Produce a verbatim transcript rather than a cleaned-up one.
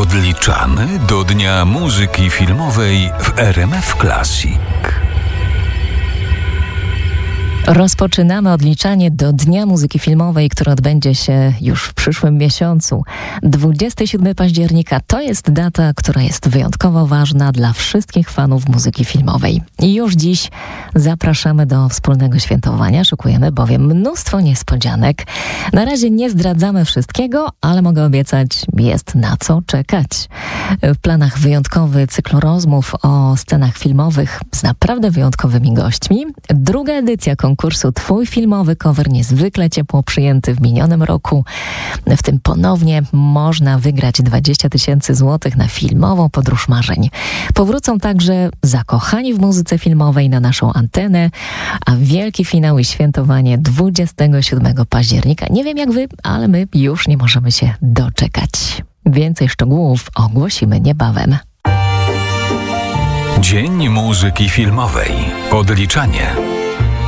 Odliczamy do Dnia Muzyki Filmowej w R M F Classic. Rozpoczynamy odliczanie do Dnia Muzyki Filmowej, który odbędzie się już w przyszłym miesiącu. dwudziestego siódmego października to jest data, która jest wyjątkowo ważna dla wszystkich fanów muzyki filmowej. I już dziś zapraszamy do wspólnego świętowania. Szykujemy bowiem mnóstwo niespodzianek. Na razie nie zdradzamy wszystkiego, ale mogę obiecać, jest na co czekać. W planach wyjątkowy cykl rozmów o scenach filmowych z naprawdę wyjątkowymi gośćmi. Druga edycja konkursu Twój filmowy cover, niezwykle ciepło przyjęty w minionym roku. W tym ponownie można wygrać dwadzieścia tysięcy złotych na filmową podróż marzeń. Powrócą także zakochani w muzyce filmowej na naszą antenę, a wielki finał i świętowanie dwudziestego siódmego października. Nie wiem jak wy, ale my już nie możemy się doczekać. Więcej szczegółów ogłosimy niebawem. Dzień Muzyki Filmowej. Odliczanie.